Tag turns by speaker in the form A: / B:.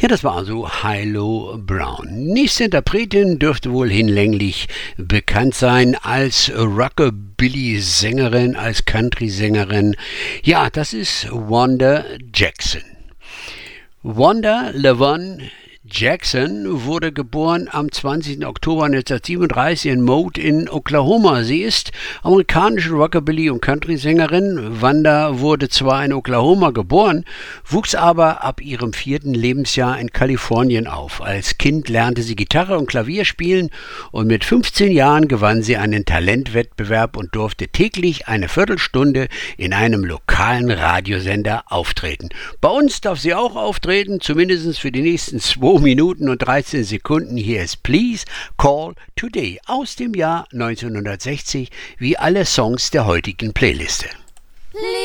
A: Ja, das war also Hilo Brown. Nächste Interpretin dürfte wohl hinlänglich bekannt sein als Rockabilly-Sängerin, als Country-Sängerin. Ja, das ist Wanda Jackson. Wanda LaVon Jackson wurde geboren am 20. Oktober 1937 in Moat in Oklahoma. Sie ist amerikanische Rockabilly- und Country-Sängerin. Wanda wurde zwar in Oklahoma geboren, wuchs aber ab ihrem 4. Lebensjahr in Kalifornien auf. Als Kind lernte sie Gitarre und Klavier spielen und mit 15 Jahren gewann sie einen Talentwettbewerb und durfte täglich eine Viertelstunde in einem lokalen Radiosender auftreten. Bei uns darf sie auch auftreten, zumindest für die nächsten 2 Minuten und 13 Sekunden. Hier ist Please Call Today aus dem Jahr 1960, wie alle Songs der heutigen Playliste.